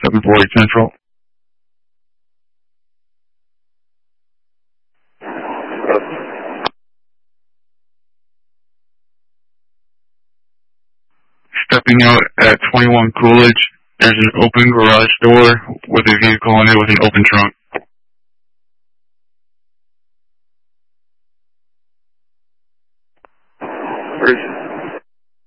748 Central. Stepping out at 21 Coolidge, there's an open garage door with a vehicle in it with an open trunk.